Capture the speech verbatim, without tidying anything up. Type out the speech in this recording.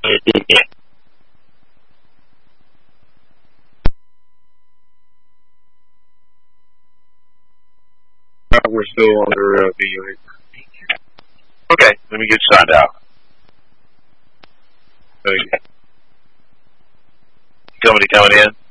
We're still under uh, video. Okay, let me get signed out. Okay. Somebody coming in?